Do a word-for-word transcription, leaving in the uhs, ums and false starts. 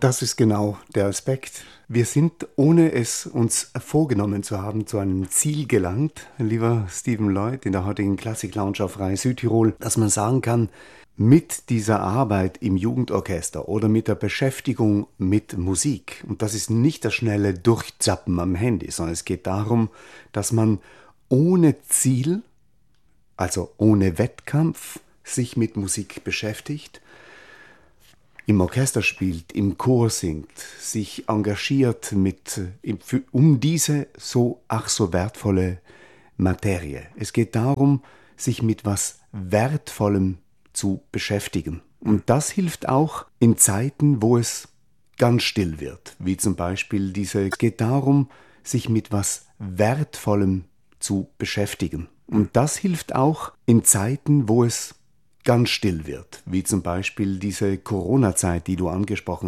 Das ist genau der Aspekt. Wir sind, ohne es uns vorgenommen zu haben, zu einem Ziel gelangt, lieber Stephen Lloyd, in der heutigen Klassik Lounge auf Rai Südtirol, dass man sagen kann, mit dieser Arbeit im Jugendorchester oder mit der Beschäftigung mit Musik, und das ist nicht das schnelle Durchzappen am Handy, sondern es geht darum, dass man ohne Ziel, also ohne Wettkampf, sich mit Musik beschäftigt, im Orchester spielt, im Chor singt, sich engagiert mit, um diese so ach so wertvolle Materie. Es geht darum, sich mit was Wertvollem zu beschäftigen. Und das hilft auch in Zeiten, wo es ganz still wird, wie zum Beispiel diese, es geht darum, sich mit was Wertvollem zu beschäftigen. Und das hilft auch in Zeiten, wo es ganz still wird, wie zum Beispiel diese Corona-Zeit, die du angesprochen